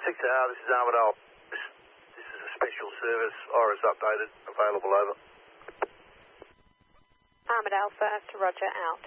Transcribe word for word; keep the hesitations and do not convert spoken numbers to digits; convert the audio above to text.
six R, this is Armadale. This, this is a special service, Iris updated, available over. Armadale first, roger, out.